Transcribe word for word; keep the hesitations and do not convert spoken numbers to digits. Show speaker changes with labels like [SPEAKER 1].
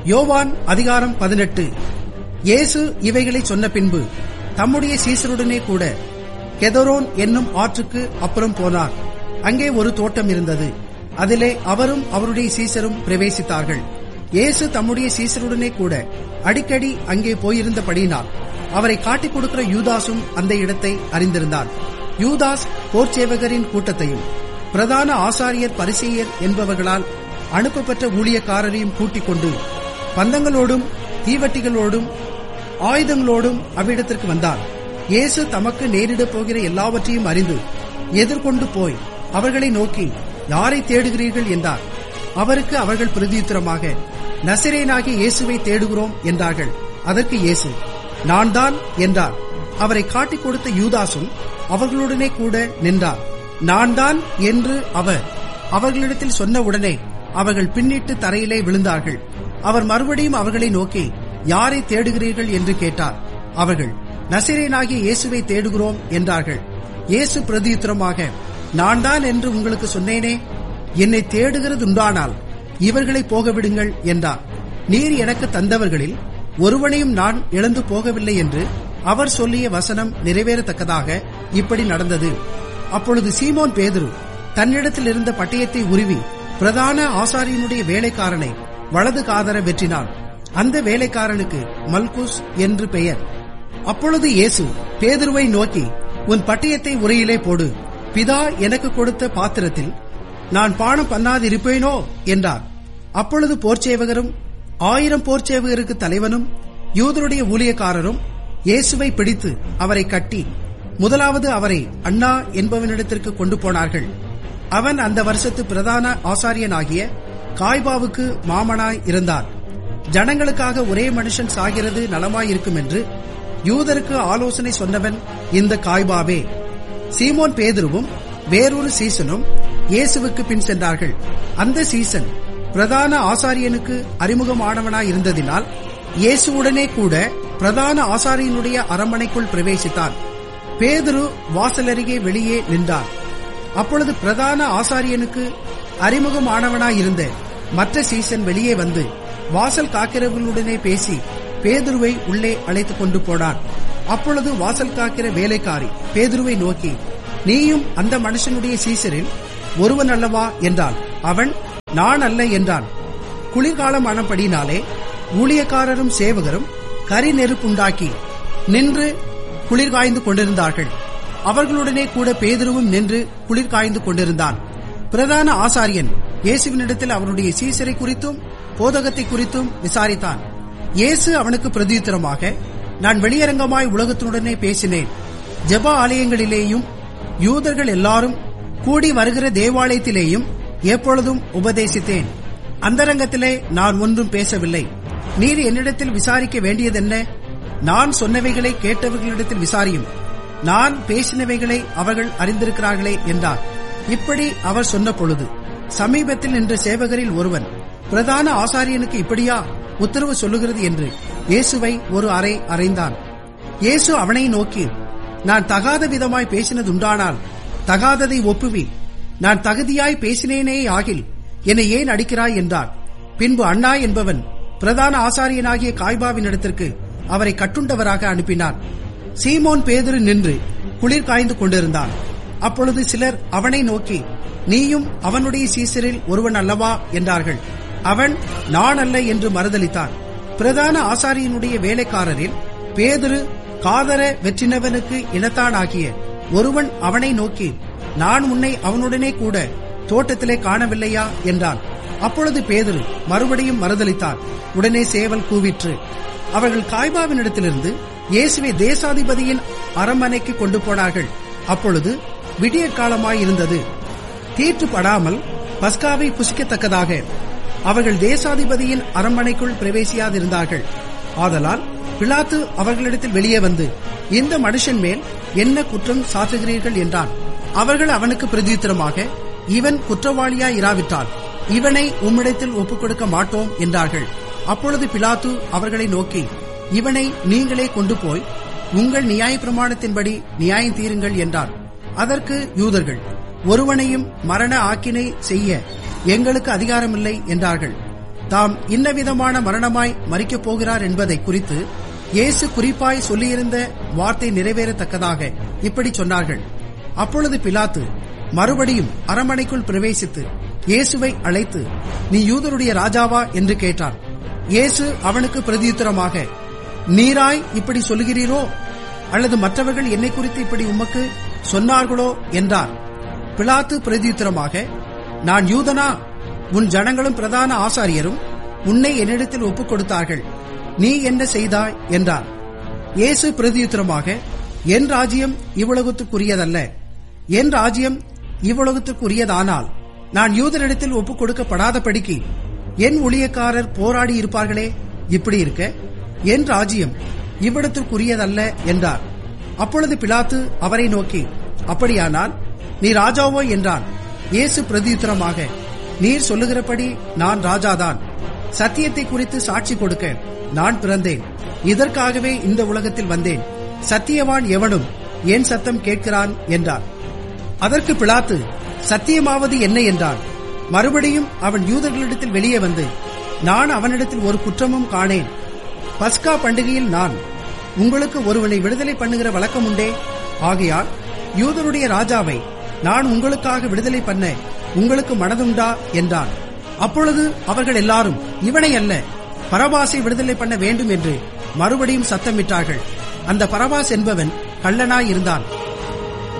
[SPEAKER 1] யோவான் அதிகாரம் பதினெட்டு. இயேசு இவைகளை சொன்ன பின்பு தம்முடைய சீசருடனே கூட கெதரோன் என்னும் ஆற்றுக்கு அப்புறம் போனார். அங்கே ஒரு தோட்டம் இருந்தது. அதிலே அவரும் அவருடைய சீசரும் பிரவேசித்தார்கள். இயேசு தம்முடைய சீசருடனே கூட அடிக்கடி அங்கே போயிருந்தபடியினால் அவரை காட்டிக் கொடுக்கிற யூதாசும் அந்த இடத்தை அறிந்திருந்தார். யூதாஸ் போர்ச்சேவகரின் கூட்டத்தையும் பிரதான ஆசாரியர் பரிசேயர் என்பவர்களால் அனுப்பப்பட்ட ஊழியக்காரரையும் கூட்டிக் கொண்டு பந்தங்களோடும் தீவட்டிகளோடும் ஆயுதங்களோடும் அவ்விடத்திற்கு வந்தார். இயேசு தமக்கு நேரிடப் போகிற எல்லாவற்றையும் அறிந்து எதிர்கொண்டு போய் அவர்களை நோக்கி, யாரை தேடுகிறீர்கள் என்றார். அவருக்கு அவர்கள் பிரதியுத்தரமாக, நசரேயனாகிய இயேசுவை தேடுகிறோம் என்றார்கள். அதற்கு இயேசு, நான் தான் என்றார். அவரை காட்டிக் கொடுத்த யூதாசும் அவர்களுடனே கூட நின்றார். நான் தான் என்று அவர் அவர்களிடத்தில் சொன்னவுடனே அவர்கள் பின்னிட்டு தரையிலே விழுந்தார்கள். அவர் மறுபடியும் அவர்களை நோக்கி, யாரை தேடுகிறீர்கள் என்று கேட்டார். அவர்கள், நசரேயனாகிய இயேசுவை தேடுகிறோம் என்றார்கள். இயேசு பிரதியுத்தரமாக, நான் தான் என்று உங்களுக்கு சொன்னேனே, என்னை தேடுகிறது உண்டானால் இவர்களை போகவிடுங்கள் என்றார். நீர் எனக்கு தந்தவர்களில் ஒருவனையும் நான் இழந்து போகவில்லை என்று அவர் சொல்லிய வசனம் நிறைவேறத்தக்கதாக இப்படி நடந்தது. அப்பொழுது சீமோன் பேதுரு தன்னிடத்தில் இருந்த பட்டயத்தை உருவி பிரதான ஆசாரியனுடைய வேலைக்காரனை வலது காதர வெற்றினான். அந்த வேலைக்காரனுக்கு மல்குஸ் என்று பெயர். அப்பொழுது இயேசு பேதுருவை நோக்கி, உன் பட்டயத்தை உரையிலே போடு. பிதா எனக்கு கொடுத்த பாத்திரத்தில் நான் பானம் பண்ணாதிருப்பேனோ என்றார். அப்பொழுது போர்ச்சேவகரும் ஆயிரம் போர்ச்சேவகருக்கு தலைவனும் யூதருடைய ஊழியக்காரரும் இயேசுவை பிடித்து அவரை கட்டி முதலாவது அவரை அண்ணா என்பவனிடத்திற்கு கொண்டு போனார்கள். அவன் அந்த வருஷத்து பிரதான ஆசாரியனாகிய காய்பாவுக்கு மாமனாய் இருந்தார். ஜனங்களுக்காக ஒரே மனுஷன் சாகிறது நலமாயிருக்கும் என்று யூதருக்கு ஆலோசனை சொன்னவன் இந்த காய்பாவே. சீமோன் பேதுருவும் வேறொரு சீசனும் இயேசுவுக்கு பின் சென்றார்கள். அந்த சீசன் பிரதான ஆசாரியனுக்கு அறிமுகமானவனாய் இருந்ததினால் இயேசுவுடனே கூட பிரதான ஆசாரியனுடைய அரண்மனைக்குள் பிரவேசித்தான். பேதுரு வாசலருகே வெளியே நின்றார். அப்பொழுது பிரதான ஆசாரியனுக்கு அறிமுகமானவனாயிருந்த மற்ற சீசன் வெளியே வந்து வாசல் காக்கிறவர்களுடனே பேசி பேதுருவை உள்ளே அழைத்துக் கொண்டு போனார். அப்பொழுது வாசல் காக்கிற வேலைக்காரி பேதுருவை நோக்கி, நீயும் அந்த மனுஷனுடைய சீசரில் ஒருவன் அல்லவா என்றாள். அவன், நான் அல்ல என்றான். குளிர்காலம் ஆனபடினாலே ஊழியக்காரரும் சேவகரும் கரி நெருப்புண்டாக்கி நின்று குளிர் காய்ந்து கொண்டிருந்தார்கள். அவர்களுடனே கூட பேதுருவும் நின்று குளிர் காய்ந்து கொண்டிருந்தான். பிரதான ஆசாரியன் இயேசுவினிடத்தில் அவருடைய சீசரை குறித்தும் போதகத்தை குறித்தும் விசாரித்தான். இயேசு அவனுக்கு பிரதியுத்தரமாக, நான் வெளியரங்கமாய் உலகத்தினுடனே பேசினேன். ஜெப ஆலயங்களிலேயும் யூதர்கள் எல்லாரும் கூடி வருகிற தேவாலயத்திலேயும் எப்பொழுதும் உபதேசித்தேன். அந்தரங்கத்திலே நான் ஒன்றும் பேசவில்லை. நீர் என்னிடத்தில் விசாரிக்க வேண்டியதென்ன? நான் சொன்னவைகளை கேட்டவர்களிடத்தில் விசாரியும். நான் பேசினவைகளை அவர்கள் அறிந்திருக்கிறார்களே என்றார். இப்படி அவர் சொன்ன பொழுது சமீபத்தில் நின்ற சேவகரில் ஒருவன், பிரதான ஆசாரியனுக்கு இப்படியா உத்தரவு சொல்லுகிறது என்று இயேசுவை ஒரு அறை அறைந்தான். இயேசு அவனை நோக்கி, நான் தகாத விதமாய் பேசினதுண்டானால் தகாததை ஒப்புவி. நான் தகுதியாய் பேசினேனே ஆகில் என்னை ஏன் அடிக்கிறாய் என்றார். பின்பு அண்ணா என்பவன் பிரதான ஆசாரியனாகிய காய்பாவின் இடத்திற்கு அவரை கட்டுண்டவராக அனுப்பினார். சீமோன் பேதுரு நின்று குளிர் காய்ந்து கொண்டிருந்தான். அப்பொழுது சிலர் அவனை நோக்கி, நீயும் அவனுடைய சீசரில் ஒருவன் அல்லவா என்றார்கள். அவன், நான் அல்ல என்று மறுதலித்தான். பிரதான ஆசாரியனுடைய வேலைக்காரரில் பேதுரு காதர வெற்றினவனுக்கு இனத்தானாகிய ஒருவன் அவனை நோக்கி, நான் உன்னை அவனுடனே கூட தோட்டத்திலே காணவில்லையா என்றான். அப்பொழுது பேதுரு மறுபடியும் மறுதலித்தார். உடனே சேவல் கூவிற்று. அவர்கள் காய்பாவினிடத்திலிருந்து இயேசுவை தேசாதிபதியின் அரண்மனைக்கு கொண்டு போனார்கள். அப்பொழுது விடிய காலமாயிருந்தது. தீட்டுப்படாமல் பஸ்காவை புசிக்கத்தக்கதாக அவர்கள் தேசாதிபதியின் அரண்மனைக்குள் பிரவேசியாதிருந்தார்கள். ஆதலால் பிலாத்து அவர்களிடத்தில் வெளியே வந்து, இந்த மனுஷன் மேல் என்ன குற்றம் சாட்டுகிறீர்கள் என்றான். அவர்கள் அவனுக்கு பிரதியுத்தரமாக, இவன் குற்றவாளியாய் இராவிட்டால் இவனை உம்மிடத்தில் ஒப்புக் கொடுக்க மாட்டோம் என்றார்கள். அப்பொழுது பிலாத்து அவர்களை நோக்கி, இவனை நீங்களே கொண்டு போய் உங்கள் நியாய பிரமாணத்தின்படி நியாயம் தீருங்கள் என்றார். அதற்கு யூதர்கள், ஒருவனையும் மரண ஆக்கினை செய்ய எங்களுக்கு அதிகாரமில்லை என்றார்கள். தாம் இன்னவிதமான மரணமாய் மரிக்கப் போகிறார் என்பதை குறித்து இயேசு குறிப்பாய் சொல்லியிருந்த வார்த்தை நிறைவேறத்தக்கதாக இப்படி சொன்னார்கள். அப்பொழுது பிலாத்து மறுபடியும் அரண்மனைக்குள் பிரவேசித்து இயேசுவை அழைத்து, நீ யூதருடைய ராஜாவா என்று கேட்டான். இயேசு அவனுக்கு பிரதியுத்தரமாக, நீராய் இப்படி சொல்லுகிறீரோ, அல்லது மற்றவர்கள் என்னை குறித்து இப்படி உமக்கு சொன்னார்களோ என்றார். பிலாத்து பிரதியுத்தரமாக, நான் யூதனா? உன் ஜனங்களும் பிரதான ஆசாரியரும் உன்னை என்னிடத்தில் ஒப்புக் கொடுத்தார்கள். நீ என்ன செய்தாய் என்றார். இயேசு பிரதியுத்தரமாக, என் ராஜ்யம் இவ்வுலகத்துக்குரியதல்ல. என் ராஜ்யம் இவ்வுலகத்துக்குரியதானால் நான் யூதரிடத்தில் ஒப்புக் கொடுக்கப்படாதபடிக்கு என் ஊழியக்காரர் போராடி இருப்பார்களே. இப்படி இருக்க என் ராஜ்யம் இவ்விடத்திற்குரியதல்ல என்றார். அப்பொழுது பிலாத்து அவரை நோக்கி, அப்படியானால் நீ ராஜாவோ என்றான். இயேசு பிரதியுத்தரமாக, நீர் சொல்லுகிறபடி நான் ராஜாதான். சத்தியத்தை குறித்து சாட்சி கொடுக்க நான் பிறந்தேன். இதற்காகவே இந்த உலகத்தில் வந்தேன். சத்தியவான் எவனும் என் சத்தம் கேட்கிறான் என்றார். அதற்கு பிலாத்து, சத்தியமாவது என்ன என்றான். மறுபடியும் அவன் யூதர்களிடத்தில் வெளியே வந்து, நான் அவனிடத்தில் ஒரு குற்றமும் காணேன். பஸ்கா பண்டிகையில் நான் உங்களுக்கு ஒருவனை விடுதலை பண்ணுகிற வழக்கம் உண்டே. ஆகையால் யூதருடைய ராஜாவை நான் உங்களுக்காக விடுதலை பண்ண உங்களுக்கு மனதுண்டா என்றான். அப்பொழுது அவர்கள் எல்லாரும், இவனை அல்ல, பரபாசை விடுதலை பண்ண வேண்டும் என்று மறுபடியும் சத்தமிட்டார்கள். அந்த பரபாஸ் என்பவன் கள்ளனாய் இருந்தான்.